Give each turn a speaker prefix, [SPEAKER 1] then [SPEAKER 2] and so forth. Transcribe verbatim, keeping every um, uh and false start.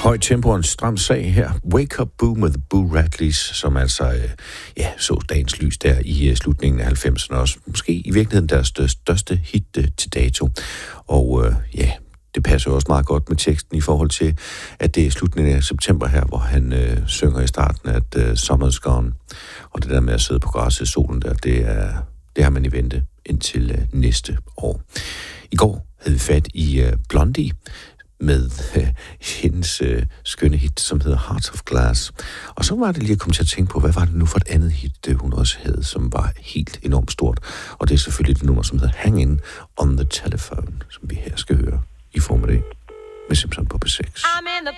[SPEAKER 1] Højt tempo og en stram sag her. Wake Up Boo med The Boo Radleys, som altså øh, ja, så dagens lys der i øh, slutningen af halvfemserne også. Måske i virkeligheden deres største hit øh, til dato. Og øh, ja, det passer også meget godt med teksten i forhold til, at det er slutningen af september her, hvor han øh, synger i starten, at øh, summer's gone. Og det der med at sidde på græsset i solen der, det, er, det har man i vente indtil øh, næste år. I går havde vi fat i øh, Blondie med øh, hendes øh, skønne hit, som hedder Heart of Glass. Og så var det lige at komme til at tænke på, hvad var det nu for et andet hit, det hun også havde, som var helt enormt stort. Og det er selvfølgelig det nummer, som hedder Hanging on the Telephone, som vi her skal høre i formiddag med Simpson på P seks.
[SPEAKER 2] I'm in the